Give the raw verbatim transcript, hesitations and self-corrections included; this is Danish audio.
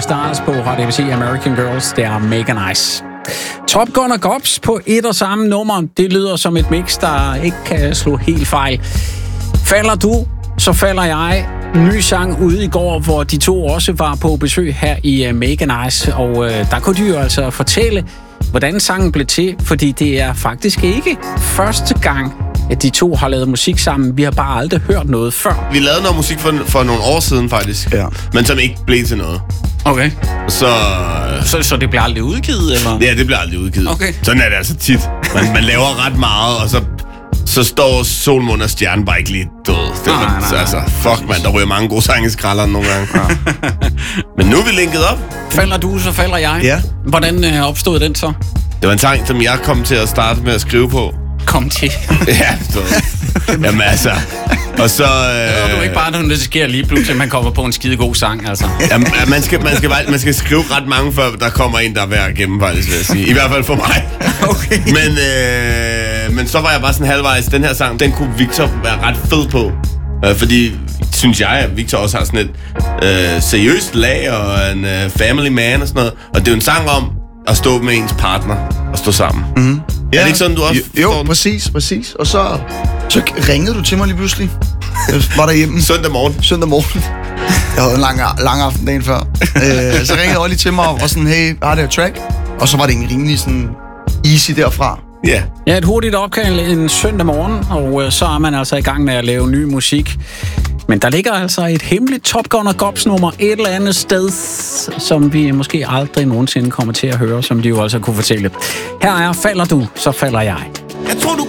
Stars på Radio A B C American Girls. Det er mega nice. Top Gun og Gops på et og samme nummer. Det lyder som et mix, der ikke kan slå helt fejl. Falder du, så falder jeg. Ny sang ude i går, hvor de to også var på besøg her i uh, Mega Nice. Og uh, der kunne de jo altså fortælle, hvordan sangen blev til. Fordi det er faktisk ikke første gang, at de to har lavet musik sammen. Vi har bare aldrig hørt noget før. Vi lavede noget musik for, for nogle år siden faktisk, ja. Men som ikke blev til noget. Okay. Så, så, så det bliver aldrig udgivet, eller? Ja, det bliver aldrig udgivet. Okay. Sådan er det altså tit. Man, man laver ret meget, og så, så står Sol, Måne og Stjerne bare ikke lige død. Det nej, nej, nej. Altså, fuck mand, der ryger mange gode sange i skralderen nogle gange. Ja. Men nu er vi linket op. Falder du, så falder jeg. Ja. Hvordan øh, opstod den så? Det var en sang, som jeg kom til at starte med at skrive på. Kom til. Ja, du jamen altså. Og så... Øh... Det er ikke bare noget, der sker lige pludselig, at man kommer på en skide god sang, altså. Jamen, man, skal, man, skal, man skal skrive ret mange, før der kommer en, der er værd at gemme, faktisk, vil jeg sige. I hvert fald for mig. Okay. Men, øh, men så var jeg bare sådan halvvejs. Den her sang, den kunne Victor være ret fed på. Øh, fordi, synes jeg, at Victor også har sådan et øh, seriøst lag og en øh, family man og sådan noget. Og det er jo en sang om at stå med ens partner og stå sammen. Mm-hmm. Ja, er det ikke sådan, du også Jo, jo præcis, præcis. Og så, så ringede du til mig lige pludselig. Jeg var derhjemme. Søndag morgen. Søndag morgen. Jeg havde en lang, lang aften dagen før. øh, så ringede Olli til mig og var sådan, hey, har det her track? Og så var det en rimelig sådan easy derfra. Ja. Yeah. Ja, et hurtigt opkald en søndag morgen, og øh, så er man altså i gang med at lave ny musik. Men der ligger altså et hemmeligt Top Gun og Gops nummer et eller andet sted, som vi måske aldrig nogensinde kommer til at høre, som de jo altså kunne fortælle. Her er Falder du, så falder jeg.